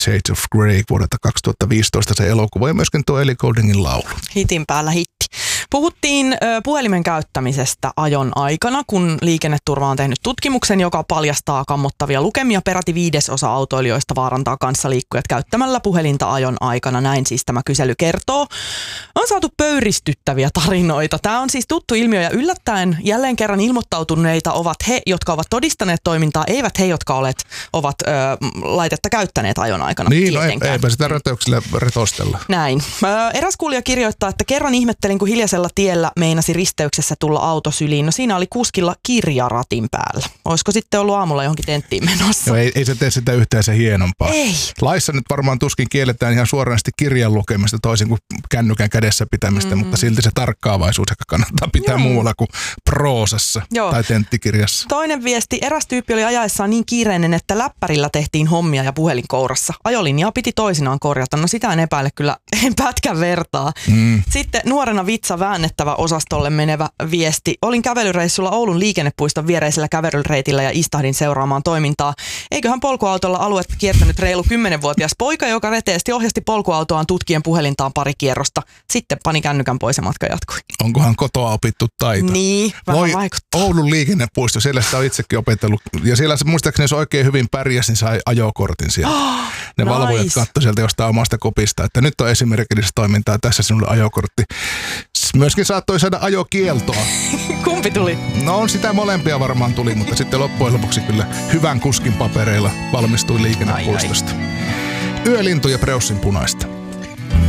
Shades of Grey vuodelta 2015 se elokuva ja myöskin tuo Ellie Gouldingin laulu. Hitin päällä hitti. Puhuttiin puhelimen käyttämisestä ajon aikana, kun Liikenneturva on tehnyt tutkimuksen, joka paljastaa kammottavia lukemia. Peräti 1/5 autoilijoista vaarantaa kanssaliikkujat käyttämällä puhelinta ajon aikana. Näin siis tämä kysely kertoo. On saatu pöyristyttäviä tarinoita. Tämä on siis tuttu ilmiö ja yllättäen jälleen kerran ilmoittautuneita ovat he, jotka ovat todistaneet toimintaa, eivät he, jotka ovat laitetta käyttäneet ajon aikana. Niin, no eipä sitä rötöyksillä retostella. Näin. Eräs kuulija kirjoittaa, että kerran ihmettelin, kun hiljaisella tiellä meinasi risteyksessä tulla auto syliin. No siinä oli kuskilla kirja ratin päällä. Olisiko sitten ollut aamulla johonkin tenttiin menossa? No ei se tee sitä yhtään se hienompaa. Ei. Laissa nyt varmaan tuskin kielletään ihan suoranaisesti kirjan lukemista toisin kuin kännykän kädessä pitämistä, mutta silti se tarkkaavaisuus kannattaa pitää muualla kuin proosassa tai tenttikirjassa. Toinen viesti. Eräs tyyppi oli ajaessaan niin kiireinen, että läppärillä tehtiin hommia ja puhelin kourassa. Ajolinjaa piti toisinaan korjata. No sitä en epäile kyllä, en pätkän vertaa. Sitten nuorena vitsa väännettävä osastolle menevä viesti. Olin kävelyreissulla Oulun liikennepuiston viereisellä kävelyreitillä ja istahdin seuraamaan toimintaa. Eiköhän polkuautolla aluetta kiertänyt reilu 10-vuotias poika, joka reteesti ohjasti polkuautoaan tutkien puhelintaan pari kierrosta. Sitten pani kännykän pois ja matka jatkui. Onkohan kotoa opittu taito? Niin, vähän vaikuttaa. Oulun liikennepuisto, siellä sitä on itsekin opetellut. Ja siellä muistaakseni se oikein hyvin pärjäsi, niin sai ajokortin sieltä. Ne valvojat katsoi sieltä jostain omasta kopista, että nyt on esimerkillistä toimintaa, tässä sinulle ajokortti. Myöskin saattoi saada ajokieltoa. Kumpi tuli? No sitä molempia varmaan tuli, mutta sitten loppujen lopuksi kyllä hyvän kuskin papereilla valmistui liikennepuistosta. Yölintu ja Preussin punaista.